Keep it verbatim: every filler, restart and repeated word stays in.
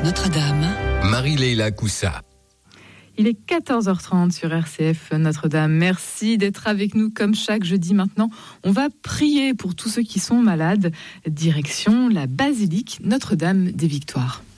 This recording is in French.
basilique Notre-Dame. Marie-Leila Coussa. Il est quatorze heures trente sur R C F Notre-Dame. Merci d'être avec nous comme chaque jeudi maintenant. On va prier pour tous ceux qui sont malades. Direction la basilique Notre-Dame des Victoires.